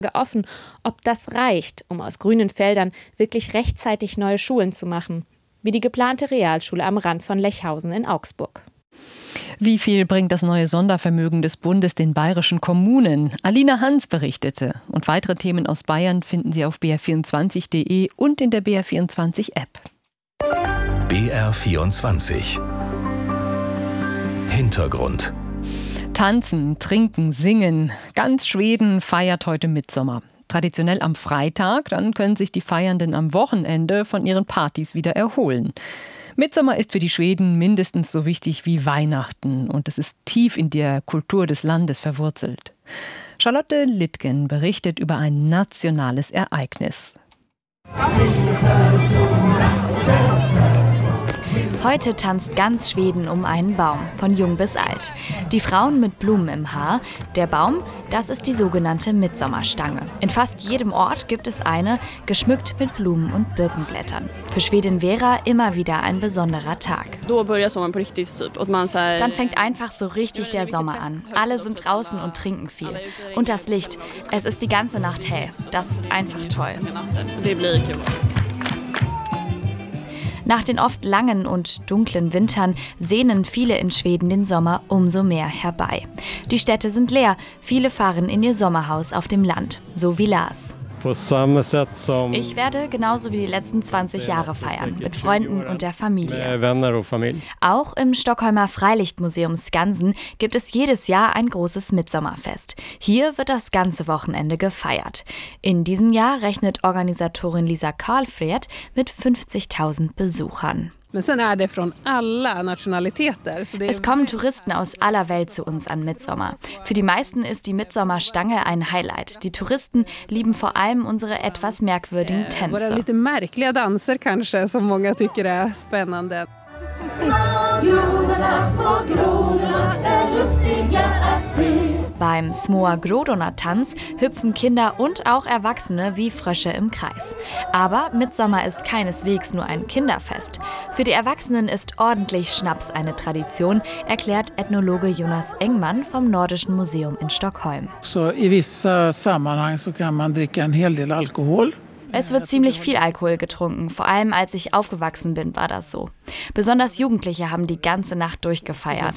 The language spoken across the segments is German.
offen, ob das reicht, um aus grünen Feldern wirklich rechtzeitig neue Schulen zu machen, wie die geplante Realschule am Rand von Lechhausen in Augsburg. Wie viel bringt das neue Sondervermögen des Bundes den bayerischen Kommunen? Alina Hans berichtete. Und weitere Themen aus Bayern finden Sie auf br24.de und in der BR24-App. BR24 Hintergrund. Tanzen, trinken, singen. Ganz Schweden feiert heute Mittsommer. Traditionell am Freitag, dann können sich die Feiernden am Wochenende von ihren Partys wieder erholen. Mittsommer ist für die Schweden mindestens so wichtig wie Weihnachten und es ist tief in der Kultur des Landes verwurzelt. Charlotte Littgen berichtet über ein nationales Ereignis. Heute tanzt ganz Schweden um einen Baum, von jung bis alt. Die Frauen mit Blumen im Haar. Der Baum, das ist die sogenannte Mittsommarstange. In fast jedem Ort gibt es eine, geschmückt mit Blumen und Birkenblättern. Für Schwedin Vera immer wieder ein besonderer Tag. Dann fängt einfach so richtig der Sommer an. Alle sind draußen und trinken viel. Und das Licht, es ist die ganze Nacht hell. Das ist einfach toll. Nach den oft langen und dunklen Wintern sehnen viele in Schweden den Sommer umso mehr herbei. Die Städte sind leer, viele fahren in ihr Sommerhaus auf dem Land, so wie Lars. Ich werde genauso wie die letzten 20 Jahre feiern, mit Freunden und der Familie. Auch im Stockholmer Freilichtmuseum Skansen gibt es jedes Jahr ein großes Mittsommerfest. Hier wird das ganze Wochenende gefeiert. In diesem Jahr rechnet Organisatorin Lisa Karlfred mit 50.000 Besuchern. Es kommen Touristen aus aller Welt zu uns an Mittsommer. Für die meisten ist die Mittsommerstange ein Highlight. Die Touristen lieben vor allem unsere etwas merkwürdigen Tänze. Beim Små Grodorna-Tanz hüpfen Kinder und auch Erwachsene wie Frösche im Kreis. Aber Mittsommer ist keineswegs nur ein Kinderfest. Für die Erwachsenen ist ordentlich Schnaps eine Tradition, erklärt Ethnologe Jonas Engman vom Nordischen Museum in Stockholm. I vissa sammanhang så kan man dricka en hel del alkohol. Es wird ziemlich viel Alkohol getrunken, vor allem als ich aufgewachsen bin, war das so. Besonders Jugendliche haben die ganze Nacht durchgefeiert.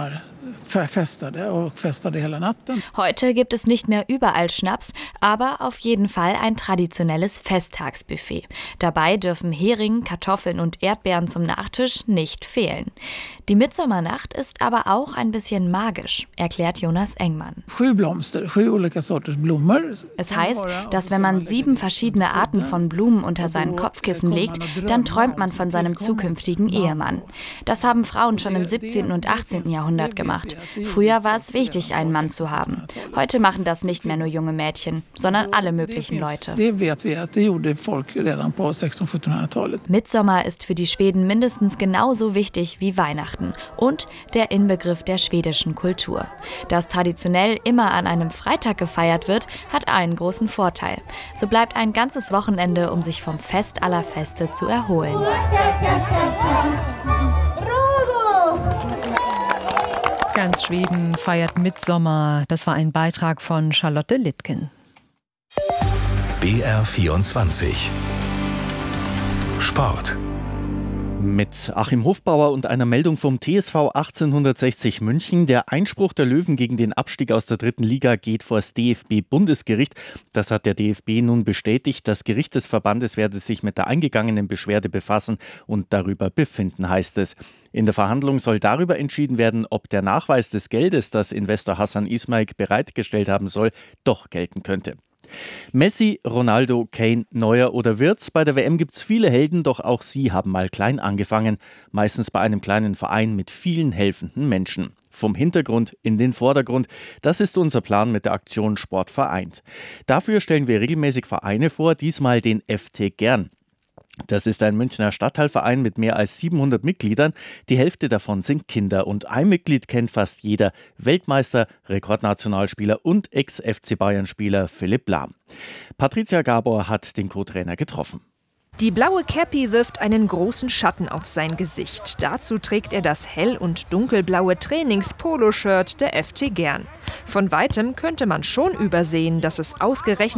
Heute gibt es nicht mehr überall Schnaps, aber auf jeden Fall ein traditionelles Festtagsbuffet. Dabei dürfen Hering, Kartoffeln und Erdbeeren zum Nachtisch nicht fehlen. Die Mittsommernacht ist aber auch ein bisschen magisch, erklärt Jonas Engman. Es heißt, dass wenn man 7 verschiedene Arten von Blumen unter sein Kopfkissen legt, dann träumt man von seinem zukünftigen Ehemann. Das haben Frauen schon im 17. und 18. Jahrhundert gemacht. Früher war es wichtig, einen Mann zu haben. Heute machen das nicht mehr nur junge Mädchen, sondern alle möglichen Leute. Mittsommer ist für die Schweden mindestens genauso wichtig wie Weihnachten und der Inbegriff der schwedischen Kultur. Dass traditionell immer an einem Freitag gefeiert wird, hat einen großen Vorteil. So bleibt ein ganzes Wochenende, um sich vom Fest aller Feste zu erholen. Ganz Schweden feiert Mittsommer. Das war ein Beitrag von Charlotte Littgen. BR24 Sport. Mit Achim Hofbauer und einer Meldung vom TSV 1860 München. Der Einspruch der Löwen gegen den Abstieg aus der 3. Liga geht vor das DFB-Bundesgericht. Das hat der DFB nun bestätigt. Das Gericht des Verbandes werde sich mit der eingegangenen Beschwerde befassen und darüber befinden, heißt es. In der Verhandlung soll darüber entschieden werden, ob der Nachweis des Geldes, das Investor Hassan Ismail bereitgestellt haben soll, doch gelten könnte. Messi, Ronaldo, Kane, Neuer oder Wirtz. Bei der WM gibt es viele Helden, doch auch sie haben mal klein angefangen. Meistens bei einem kleinen Verein mit vielen helfenden Menschen. Vom Hintergrund in den Vordergrund. Das ist unser Plan mit der Aktion Sport vereint. Dafür stellen wir regelmäßig Vereine vor, diesmal den FC Gern. Das ist ein Münchner Stadtteilverein mit mehr als 700 Mitgliedern. Die Hälfte davon sind Kinder und ein Mitglied kennt fast jeder: Weltmeister, Rekordnationalspieler und Ex-FC Bayern-Spieler Philipp Lahm. Patricia Gabor hat den Co-Trainer getroffen. Die blaue Cappy wirft einen großen Schatten auf sein Gesicht. Dazu trägt er das hell- und dunkelblaue Trainings-Poloshirt der FC Gern. Von weitem könnte man schon übersehen, dass es ausgerechnet